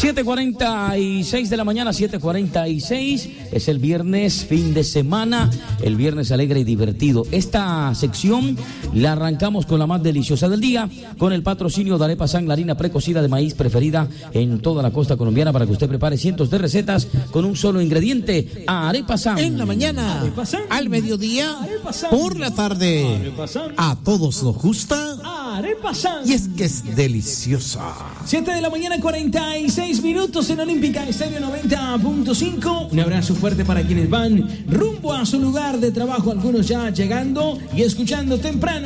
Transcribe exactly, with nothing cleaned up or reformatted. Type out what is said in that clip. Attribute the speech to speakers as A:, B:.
A: siete cuarenta y seis de la mañana, siete cuarenta y seis. Es el viernes, fin de semana. El viernes alegre y divertido. Esta sección la arrancamos con la más deliciosa del día, con el patrocinio de Arepa San, la harina precocida de maíz preferida en toda la costa colombiana, para que usted prepare cientos de recetas con un solo ingrediente. Arepa San.
B: En la mañana, al mediodía, por la tarde. A todos nos gusta.
C: Arepa San.
B: Y es que es deliciosa.
C: siete de la mañana, cuarenta y seis minutos en Olímpica Estéreo noventa punto cinco. Un abrazo fuerte para quienes van rumbo a su lugar de trabajo, algunos ya llegando y escuchando temprano.